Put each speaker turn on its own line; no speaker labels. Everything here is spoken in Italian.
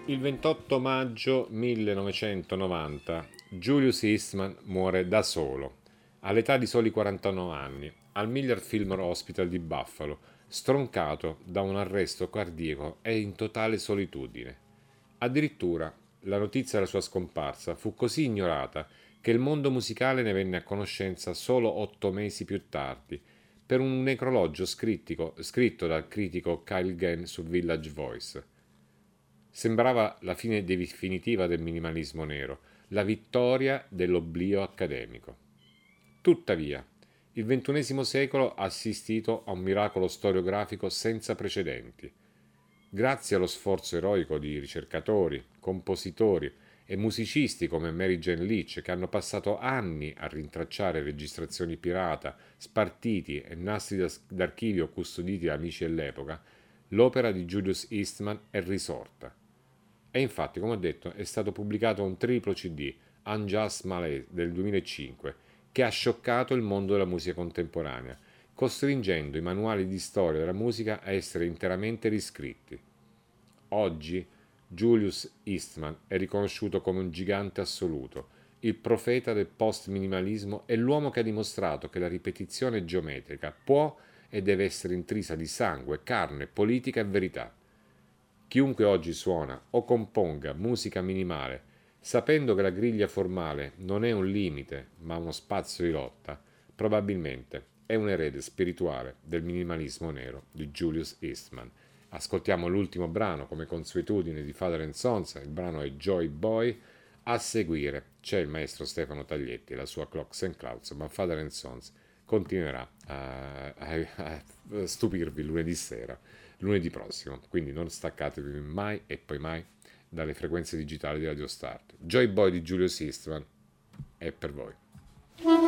Il 28 maggio 1990 Julius Eastman muore da solo, all'età di soli 49 anni, al Miller Fillmore Hospital di Buffalo, stroncato da un arresto cardiaco e in totale solitudine. Addirittura la notizia della sua scomparsa fu così ignorata che il mondo musicale ne venne a conoscenza solo 8 mesi più tardi, per un necrologio scritto dal critico Kyle Gann su Village Voice. Sembrava la fine definitiva del minimalismo nero, la vittoria dell'oblio accademico. Tuttavia, il XXI secolo ha assistito a un miracolo storiografico senza precedenti. Grazie allo sforzo eroico di ricercatori, compositori e musicisti come Mary Jane Leach, che hanno passato anni a rintracciare registrazioni pirata, spartiti e nastri d'archivio custoditi da amici dell'epoca, l'opera di Julius Eastman è risorta. E infatti, come ho detto, è stato pubblicato un triplo CD, Unjust Malaise, del 2005, che ha scioccato il mondo della musica contemporanea, costringendo i manuali di storia della musica a essere interamente riscritti. Oggi Julius Eastman è riconosciuto come un gigante assoluto, il profeta del post-minimalismo e l'uomo che ha dimostrato che la ripetizione geometrica può e deve essere intrisa di sangue, carne, politica e verità. Chiunque oggi suona o componga musica minimale, sapendo che la griglia formale non è un limite, ma uno spazio di lotta, probabilmente è un erede spirituale del minimalismo nero di Julius Eastman. Ascoltiamo l'ultimo brano, come consuetudine, di Father and Sons, il brano è Joy Boy. A seguire c'è il maestro Stefano Taglietti e la sua Clocks and Clouds, ma Father and Sons continuerà a stupirvi lunedì prossimo, quindi non staccatevi mai e poi mai dalle frequenze digitali di Radio Start. Joy Boy di Julius Eastman è per voi.